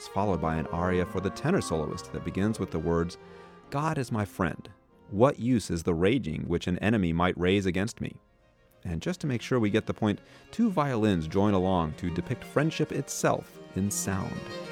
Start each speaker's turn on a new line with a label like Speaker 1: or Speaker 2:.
Speaker 1: is followed by an aria for the tenor soloist that begins with the words, "God is my friend. What use is the raging which an enemy might raise against me?" And just to make sure we get the point, two violins join along to depict friendship itself in sound.